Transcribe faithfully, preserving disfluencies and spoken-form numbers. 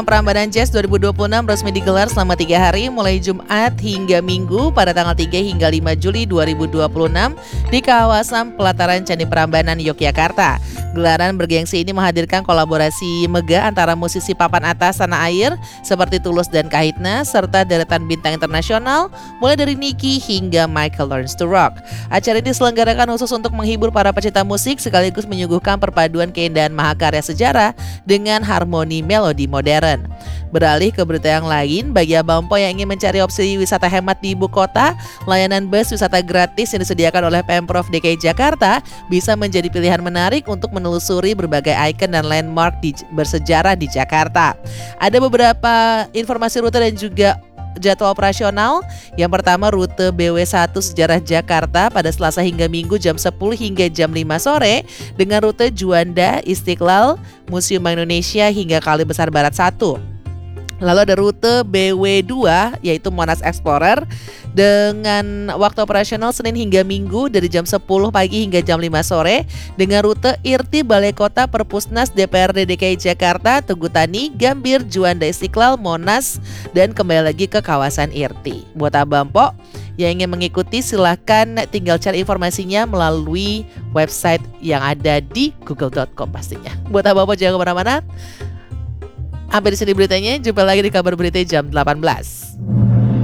Prambanan Jazz dua ribu dua puluh enam resmi digelar selama tiga hari mulai Jumat hingga Minggu pada tanggal tiga hingga lima Juli dua ribu dua puluh enam di kawasan pelataran Candi Prambanan, Yogyakarta. Gelaran bergengsi ini menghadirkan kolaborasi megah antara musisi papan atas tanah air seperti Tulus dan Kahitna serta deretan bintang internasional mulai dari Nicky hingga Michael Learns to Rock. Acara ini diselenggarakan khusus untuk menghibur para pecinta musik sekaligus menyuguhkan perpaduan keindahan mahakarya sejarah dengan harmoni melodi modern. Beralih ke berita yang lain, bagi Abang Po yang ingin mencari opsi wisata hemat di ibu kota, layanan bus wisata gratis yang disediakan oleh Pemprov D K I Jakarta bisa menjadi pilihan menarik untuk menelusuri berbagai ikon dan landmark di, bersejarah di Jakarta. Ada beberapa informasi rute dan juga jadwal operasional. Yang pertama, rute B W satu Sejarah Jakarta pada Selasa hingga Minggu jam sepuluh hingga jam lima sore dengan rute Juanda, Istiqlal, Museum Bank Indonesia hingga Kali Besar Barat satu. Lalu ada rute B W dua yaitu Monas Explorer dengan waktu operasional Senin hingga Minggu dari jam sepuluh pagi hingga jam lima sore dengan rute Irti Balai Kota Perpusnas D P R D D K I Jakarta, Tugu Tani, Gambir, Juanda, Istiqlal, Monas dan kembali lagi ke kawasan Irti. Buat Abang Po yang ingin mengikuti silahkan tinggal cari informasinya melalui website yang ada di google dot com pastinya. Buat Abang Po jangan kemana-mana. Sampai di sini beritanya, jumpa lagi di kabar berita jam delapan belas.